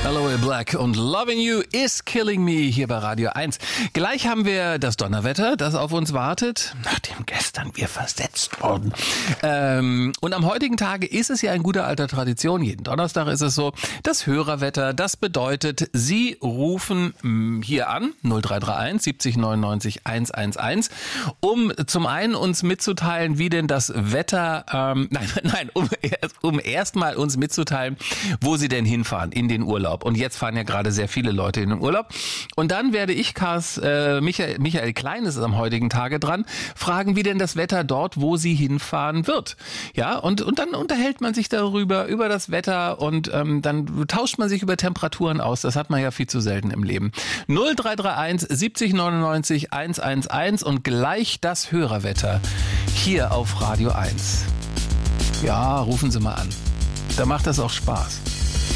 Aloe Black und Loving You is Killing Me hier bei Radio 1. Gleich haben wir das Donnerwetter, das auf uns wartet, nachdem gestern wir versetzt wurden. Und am heutigen Tage ist es ja in guter alter Tradition, jeden Donnerstag ist es so, das Hörerwetter. Das bedeutet, Sie rufen hier an, 0331 70 99 111, um zum einen uns mitzuteilen, wie denn das Wetter, um erstmal uns mitzuteilen, wo Sie denn hinfahren in den Urlaub. Und jetzt fahren ja gerade sehr viele Leute in den Urlaub. Und dann werde ich Michael Klein ist am heutigen Tage dran, fragen, wie denn das Wetter dort, wo sie hinfahren wird. Ja, und dann unterhält man sich darüber, über das Wetter und dann tauscht man sich über Temperaturen aus. Das hat man ja viel zu selten im Leben. 0331 70 99 111 und gleich das Hörerwetter hier auf Radio 1. Ja, rufen Sie mal an. Da macht das auch Spaß.